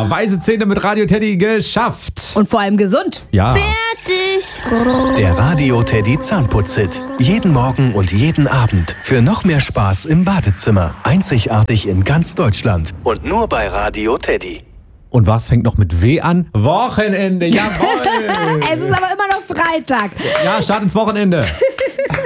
Weiße Zähne mit Radio Teddy geschafft. Und vor allem gesund. Ja. Fertig. Der Radio Teddy Zahnputz-Hit. Jeden Morgen und jeden Abend. Für noch mehr Spaß im Badezimmer. Einzigartig in ganz Deutschland. Und nur bei Radio Teddy. Und was fängt noch mit W an? Wochenende, jawohl. Es ist aber immer noch Freitag. Ja, Start ins Wochenende.